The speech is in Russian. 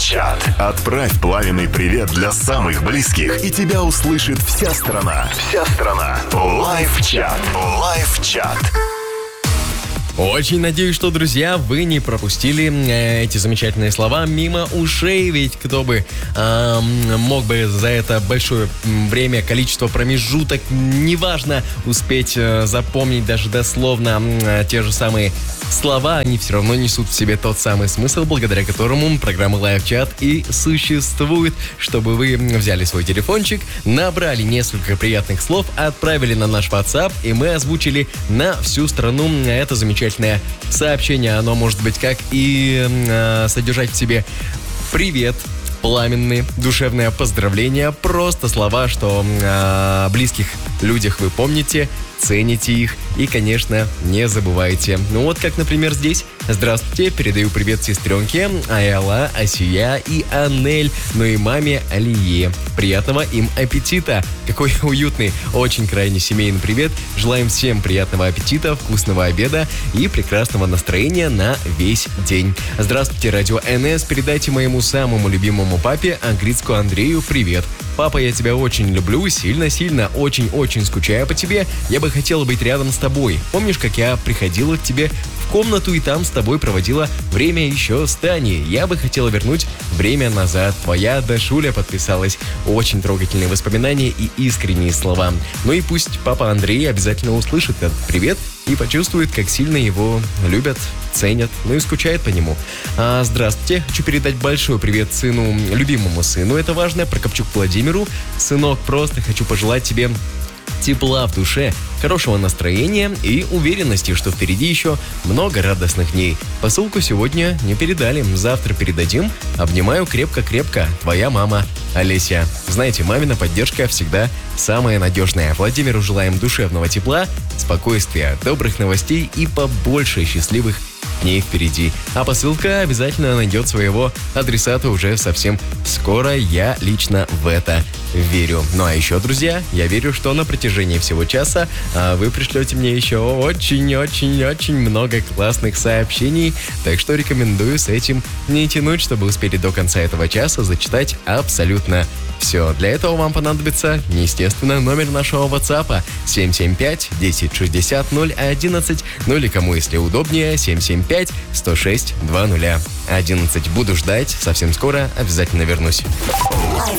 Лайв-чат. Отправь пламенный привет для самых близких, и тебя услышит вся страна. Вся страна. Лайв-чат. Лайв-чат. Очень надеюсь, что, друзья, вы не пропустили эти замечательные слова мимо ушей, ведь кто бы мог бы за это большое время, количество промежуток, неважно, успеть запомнить даже дословно те же самые слова, они все равно несут в себе тот самый смысл, благодаря которому программа Лайв-чат и существует, чтобы вы взяли свой телефончик, набрали несколько приятных слов, отправили на наш WhatsApp, и мы озвучили на всю страну это замечательное сообщение. Оно может быть как и содержать в себе привет, пламенные, душевное поздравление, просто слова, что о близких людях вы помните, цените их и, конечно, не забывайте. Ну вот как, например, здесь. Здравствуйте, передаю привет сестренке Айла, Асия и Анель, ну и маме Алие. Приятного им аппетита. Какой уютный, очень крайне семейный привет. Желаем всем приятного аппетита, вкусного обеда и прекрасного настроения на весь день. Здравствуйте, радио НС. Передайте моему самому любимому папе, Английску Андрею, привет. Папа, я тебя очень люблю, сильно-сильно, очень-очень скучаю по тебе. Я бы хотела быть рядом с тобой. Помнишь, как я приходила к тебе в комнату и там с тобой проводила время еще с Таней? Я бы хотела вернуть время назад. Твоя Дашуля подписалась. Очень трогательные воспоминания и искренние слова. Ну и пусть папа Андрей обязательно услышит этот привет и почувствует, как сильно его любят, ценят, ну и скучает по нему. Здравствуйте, хочу передать большой привет сыну, любимому сыну, это важно, Прокопчук Владимиру. Сынок, просто хочу пожелать тебе тепла в душе, хорошего настроения и уверенности, что впереди еще много радостных дней. Посылку сегодня не передали, завтра передадим. Обнимаю крепко-крепко, твоя мама Олеся. Знаете, мамина поддержка всегда самая надежная. Владимиру желаем душевного тепла, спокойствия, добрых новостей и побольше счастливых дней впереди. А посылка обязательно найдет своего адресата уже совсем скоро. Я лично в это верю. Ну а еще, друзья, я верю, что на протяжении всего часа вы пришлете мне еще очень-очень-очень много классных сообщений. Так что рекомендую с этим не тянуть, чтобы успели до конца этого часа зачитать абсолютно все. Для этого вам понадобится, естественно, номер нашего WhatsApp 775-1060-011, ну или кому, если удобнее, 775-106-2011. Буду ждать, совсем скоро обязательно вернусь.